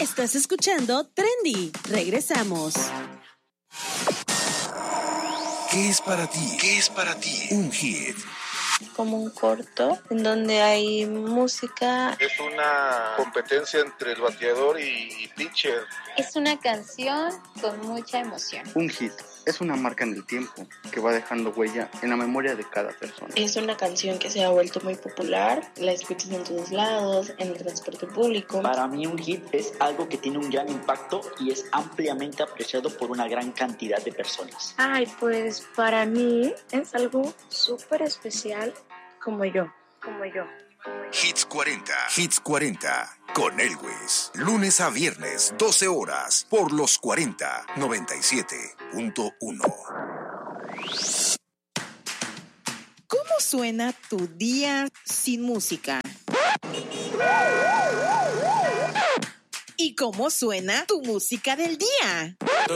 Estás escuchando Trendy. Regresamos. ¿Qué es para ti? ¿Qué es para ti un hit? Como un corto en donde hay música. Es una competencia entre el bateador y pitcher. Es una canción con mucha emoción. Un hit es una marca en el tiempo que va dejando huella en la memoria de cada persona. Es una canción que se ha vuelto muy popular, la escuchas en todos lados, en el transporte público. Para mí un hit es algo que tiene un gran impacto y es ampliamente apreciado por una gran cantidad de personas. Ay, pues para mí es algo súper especial como yo. Hits 40. Hits 40 con Elwes. Lunes a viernes, 12 horas, por los 40, 97.1. ¿Cómo suena tu día sin música? ¿Y cómo suena tu música del día?